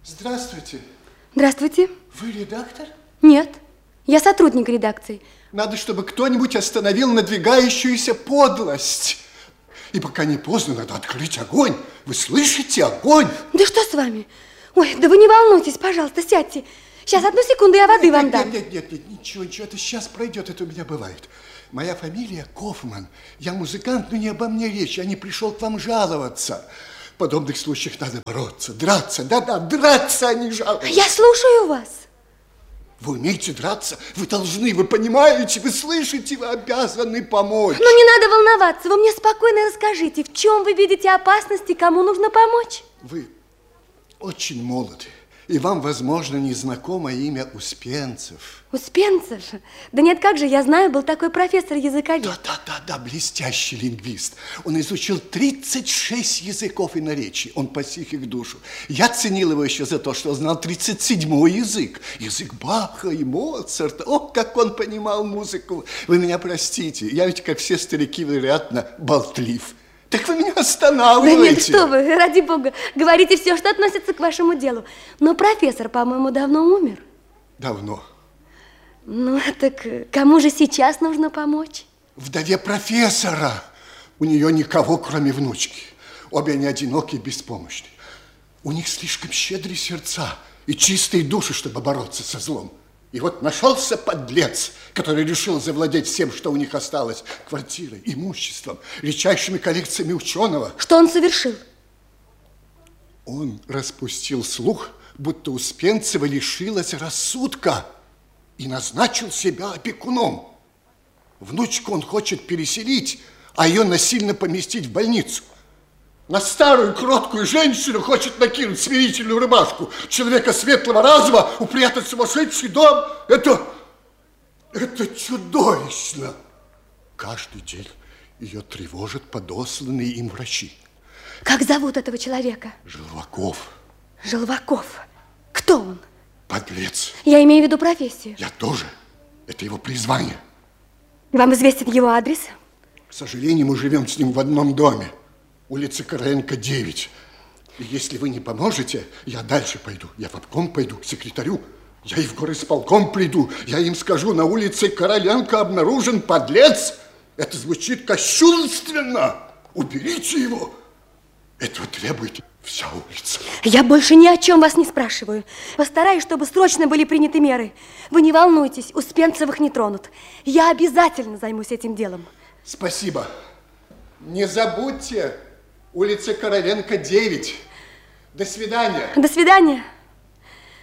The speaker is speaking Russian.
Здравствуйте. Здравствуйте. Вы редактор? Нет, я сотрудник редакции. Надо, чтобы кто-нибудь остановил надвигающуюся подлость. И пока не поздно, надо открыть огонь. Вы слышите? Огонь! Да что с вами? Ой, да вы не волнуйтесь, пожалуйста, сядьте. Сейчас, одну секунду, я воды вам дам. Нет, ничего, это сейчас пройдет, это у меня бывает. Моя фамилия Кофман. Я музыкант, но не обо мне речь. Я не пришел к вам жаловаться. В подобных случаях надо бороться, драться. Да-да, драться, а не жаловаться. Я слушаю вас. Вы умеете драться? Вы должны, вы понимаете, вы слышите, вы обязаны помочь. Ну, не надо волноваться. Вы мне спокойно расскажите, в чем вы видите опасность и кому нужно помочь. Вы очень молоды. И вам, возможно, не знакомо имя Успенцев. Успенцев? Да нет, как же, я знаю, был такой профессор-языковед. Да, блестящий лингвист. Он изучил 36 языков и наречий. Он постиг их душу. Я ценил его еще за то, что знал 37-й язык. Язык Баха и Моцарта. О, как он понимал музыку. Вы меня простите, я ведь, как все старики, вероятно, болтлив. Так вы меня останавливаете. Да нет, что вы, ради бога, говорите все, что относится к вашему делу. Но профессор, по-моему, давно умер. Давно. Ну, так кому же сейчас нужно помочь? Вдове профессора. У нее никого, кроме внучки. Обе они одинокие и беспомощные. У них слишком щедрые сердца и чистые души, чтобы бороться со злом. И вот нашелся подлец, который решил завладеть всем, что у них осталось. Квартирой, имуществом, редчайшими коллекциями ученого. Что он совершил? Он распустил слух, будто Успенцева лишилась рассудка и назначил себя опекуном. Внучку он хочет переселить, а ее насильно поместить в больницу. На старую кроткую женщину хочет накинуть смирительную рубашку. Человека светлого разума упрятать в сумасшедший дом. Это чудовищно. Каждый день ее тревожат подосланные им врачи. Как зовут этого человека? Желваков. Желваков. Кто он? Подлец. Я имею в виду профессию. Я тоже. Это его призвание. Вам известен его адрес? К сожалению, мы живем с ним в одном доме. Улица Короленко, 9. И если вы не поможете, я дальше пойду. Я в обком пойду, к секретарю. Я и в горисполком приду. Я им скажу, на улице Короленко обнаружен подлец. Это звучит кощунственно. Уберите его. Этого требует вся улица. Я больше ни о чем вас не спрашиваю. Постараюсь, чтобы срочно были приняты меры. Вы не волнуйтесь, Успенцевых не тронут. Я обязательно займусь этим делом. Спасибо. Не забудьте, улица Короленко, 9. До свидания. До свидания.